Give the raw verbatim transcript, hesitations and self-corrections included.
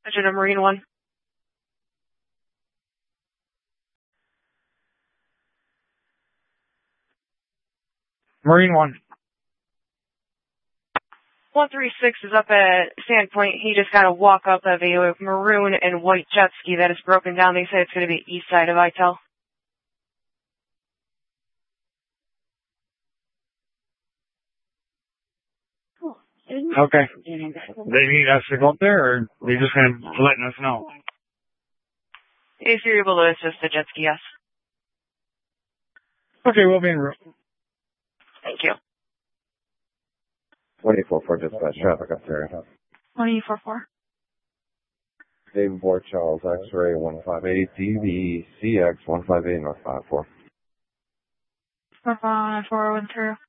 Agenda Marine one. Marine one. one three six is up at Sandpoint. He just got a walk up of a maroon and white jet ski that is broken down. They say it's going to be east side of I T E L. Okay. They need us to go up there, or they just kind of letting us know? If you're able to assist the jet ski, yes. Okay, we'll be en route. Thank you. twenty-four four dispatch traffic up there. twenty-four four. Davenport, Charles, X-ray one five eight, D V C X one five eight, North five four. four five four one through.